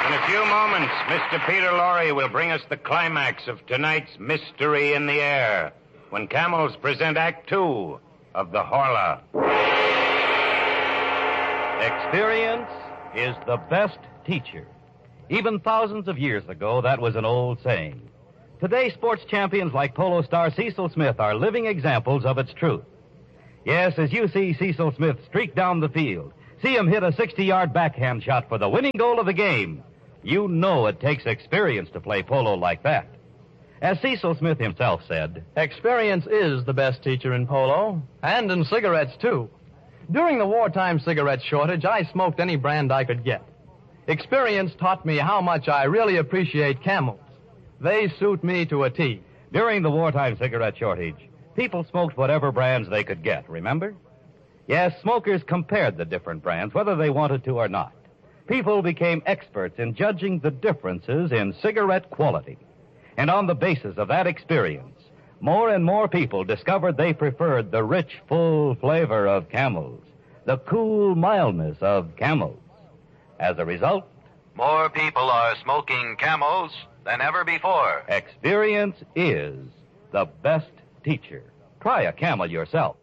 In a few moments, Mr. Peter Lorre will bring us the climax of tonight's Mystery in the Air when Camels present Act Two of the Horla. Experience is the best teacher. Even thousands of years ago, that was an old saying. Today, sports champions like polo star Cecil Smith are living examples of its truth. Yes, as you see Cecil Smith streak down the field, see him hit a 60-yard backhand shot for the winning goal of the game, you know it takes experience to play polo like that. As Cecil Smith himself said, experience is the best teacher in polo, and in cigarettes, too. During the wartime cigarette shortage, I smoked any brand I could get. Experience taught me how much I really appreciate Camels. They suit me to a T. During the wartime cigarette shortage, people smoked whatever brands they could get, remember? Yes, smokers compared the different brands, whether they wanted to or not. People became experts in judging the differences in cigarette quality. And on the basis of that experience, more and more people discovered they preferred the rich, full flavor of Camels, the cool mildness of Camels. As a result, more people are smoking Camels than ever before. Experience is the best teacher. Try a Camel yourself.